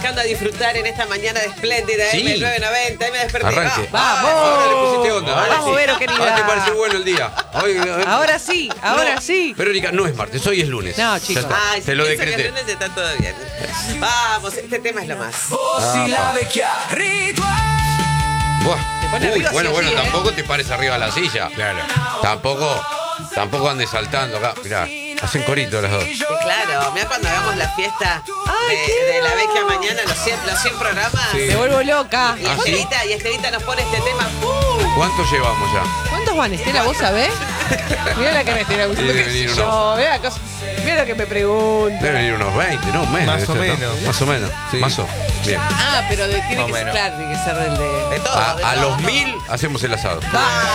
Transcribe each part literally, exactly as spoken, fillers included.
arrancando a disfrutar en esta mañana de espléndida Sí. M nueve noventa. Ahí me desperté. Arranque. Ah, ¡Vamos! Ahora le pusiste onda. Ahora Vamos, sí. Vero, querida. Ahora te parece bueno el día. Hoy, eh, Ahora sí, ahora no, sí. Verónica, no es martes, hoy es lunes. No, Ya chicos. está, Ay, te lo pienso que decreté. el lunes está todo bien. Vamos, este tema es lo más. Ah, Buah. pone Uy, arriba bueno, sí o bueno, sí, ¿eh? tampoco te pares arriba de la silla. Claro. Tampoco, tampoco andes saltando acá. Mirá, hacen corito las dos. Sí, claro, mira cuando hagamos la fiesta de, de la vecchia mañana, los cien, los cien programas. Me vuelvo loca. Y ¿Ah, sí? Estelita, y Estelita nos pone este tema. ¡Uh! ¿Cuántos llevamos ya? ¿Cuántos van, Estela? ¿Vos sabés? Mirá la que me Estela. Sí, debe venir uno. Yo, mirá, cosa- mirá lo que me pregunta. Deben venir unos veinte, no, menos. Más o ¿no? menos. Más o menos. Sí. Más o Bien. Ah, pero de- tiene Más que o ser, menos. claro, tiene que ser del de... De todo. A, de a todo. los mil hacemos el asado. Ah,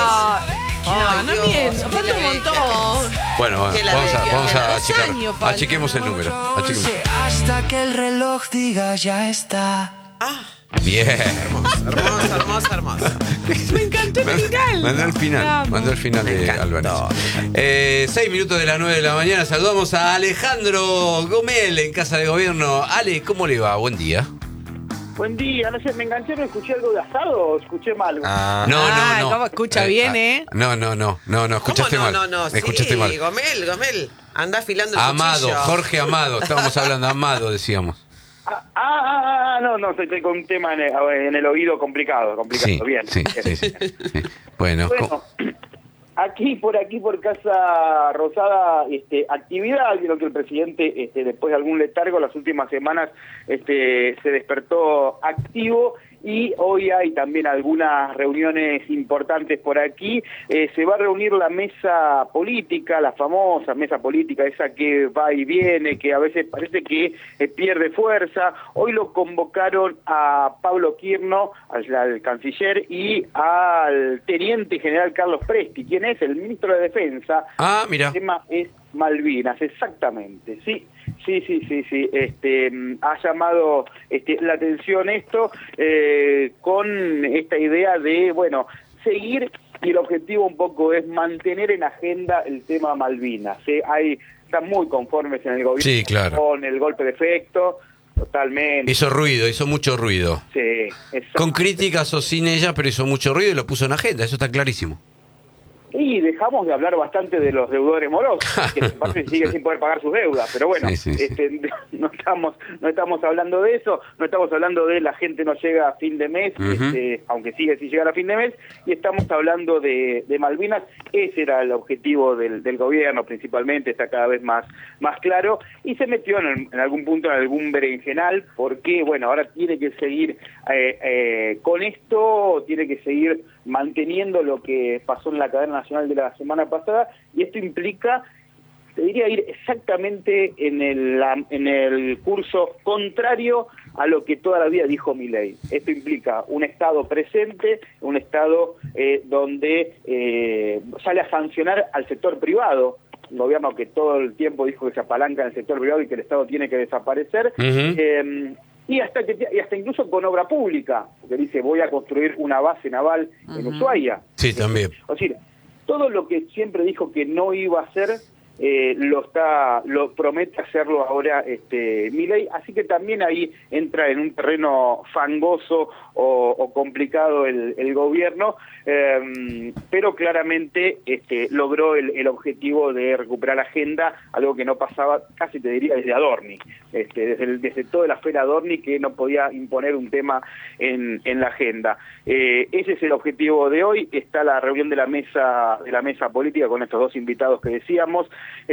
no, Ay, no, no Dios, miento, qué falta un la montón. Bueno, bueno, Que la vamos a, vecchia, vamos que la a dos achicar. años falta. Achiquemos el número. Achiquemos. Hasta que el reloj diga ya está. Ah, Bien. hermoso, hermoso, hermoso. Me encantó el final. Mandó el final, Vamos. mandó el final de Álvarez. Eh, seis minutos de las nueve de la mañana, saludamos a Alejandro Gomel en Casa de Gobierno. Ale, ¿cómo le va? Buen día. Buen día, no sé, me enganché, ¿no escuché algo de asado o escuché mal? Ah, No, Ah, no, no. ¿cómo escucha bien, eh? No, no, no, no, no, escuchaste ¿Cómo no, mal. no, no? Escuchaste Sí, mal. Gomel, Gomel. Anda afilando el Amado, cuchillo. Jorge Amado, estábamos hablando, Amado decíamos. Ah, ah, ah, ah, no, no, estoy, estoy con un tema en el, en el oído complicado, complicado, Sí, bien. sí, bien. sí, sí, sí. Bueno, Bueno, co- aquí, por aquí, por Casa Rosada, este, actividad, creo que el presidente, este, después de algún letargo, las últimas semanas, este, se despertó activo. Y hoy hay también algunas reuniones importantes por aquí. Eh, se va a reunir la mesa política, la famosa mesa política, esa que va y viene, que a veces parece que eh, pierde fuerza. Hoy lo convocaron a Pablo Quirno, al, al canciller, y al teniente general Carlos Presti. ¿Quién es? El ministro de Defensa. Ah, mira. El tema es Malvinas, exactamente, sí. Sí, sí, sí, sí. Este, mm, ha llamado este, la atención esto eh, con esta idea de, bueno, seguir, y el objetivo un poco es mantener en agenda el tema Malvinas. ¿Sí? Hay, están muy conformes en el gobierno Sí, claro. con el golpe de efecto, totalmente. Hizo ruido, hizo mucho ruido. Sí, exacto. Con críticas o sin ella, pero hizo mucho ruido y lo puso en agenda, eso está clarísimo. Y dejamos de hablar bastante de los deudores morosos, que aparte siguen sin poder pagar sus deudas, pero bueno, Sí, sí, sí. este, no estamos no estamos hablando de eso, no estamos hablando de la gente no llega a fin de mes, Ujú. este, aunque sigue sin llegar a fin de mes, y estamos hablando de, de Malvinas. Ese era el objetivo del, del gobierno principalmente, está cada vez más, más claro, y se metió en, en algún punto en algún berenjenal, porque bueno, ahora tiene que seguir eh, eh, con esto, tiene que seguir manteniendo lo que pasó en la cadena nacional de la semana pasada, y esto implica, te diría, ir exactamente en el, la- en el curso contrario a lo que toda la vida dijo Milei. Esto implica un Estado presente, un Estado eh, donde eh, sale a sancionar al sector privado, un gobierno que todo el tiempo dijo que se apalanca en el sector privado y que el Estado tiene que desaparecer, Ujú. eh, y hasta que y hasta incluso con obra pública, porque dice voy a construir una base naval en Ushuaia. Sí, también. O sea, todo lo que siempre dijo que no iba a hacer, eh, lo está lo promete hacerlo ahora este Milei, así que también ahí entra en un terreno fangoso o, o complicado el, el gobierno, eh, pero claramente este logró el, el objetivo de recuperar la agenda, algo que no pasaba casi te diría desde Adorni, este, desde, el, desde toda la esfera Adorni, que no podía imponer un tema en, en la agenda. Eh, ese es el objetivo de hoy. Está la reunión de la mesa de la mesa política con estos dos invitados que decíamos.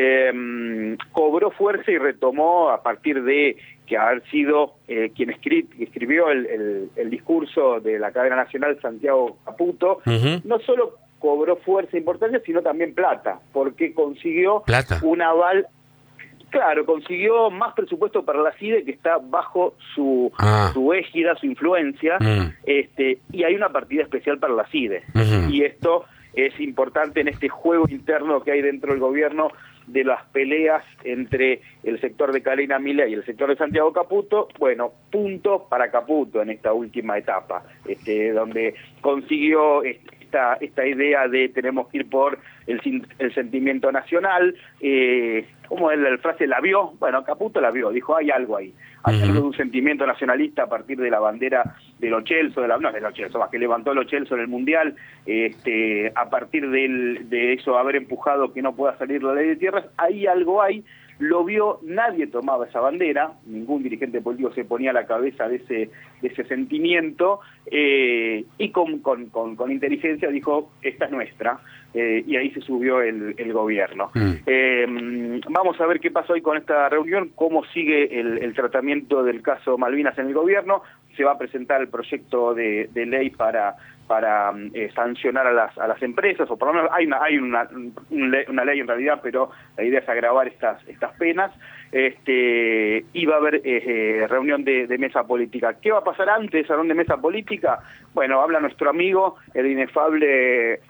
Eh, cobró fuerza y retomó a partir de que haber sido eh, quien escri escribió el, el, el discurso de la cadena nacional, Santiago Caputo, Ujú. no solo cobró fuerza e importancia, sino también plata, porque consiguió Plata. un aval. Claro, consiguió más presupuesto para la CIDE, que está bajo su, Ah. su égida, su influencia, Mm. este, y hay una partida especial para la CIDE. Ujú. Y esto es importante en este juego interno que hay dentro del gobierno de las peleas entre el sector de Carolina Milei y el sector de Santiago Caputo. Bueno, punto para Caputo en esta última etapa, este, donde consiguió este, esta esta idea de tenemos que ir por el, el sentimiento nacional. Eh, ¿Cómo es la frase? ¿La vio? Bueno, Caputo la vio, dijo, hay algo ahí. Hay algo de un sentimiento nacionalista a partir de la bandera de Lo Celso, de la, no de Lo Celso, más que levantó Lo Celso en el Mundial, este, a partir del, de eso haber empujado que no pueda salir la ley de tierras, ahí algo hay. Lo vio, nadie tomaba esa bandera, ningún dirigente político se ponía a la cabeza de ese, de ese sentimiento, eh, y con, con, con, con inteligencia dijo, esta es nuestra, eh, y ahí se subió el, el gobierno. Mm. Eh, vamos a ver qué pasa hoy con esta reunión, cómo sigue el, el tratamiento del caso Malvinas en el gobierno. Se va a presentar el proyecto de, de ley para para eh, sancionar a las a las empresas, o por lo menos hay una hay una, una ley en realidad, pero la idea es agravar estas estas penas. Este, y va a haber eh, reunión de, de mesa política. ¿Qué va a pasar antes de esa reunión de mesa política? Bueno, habla nuestro amigo, el inefable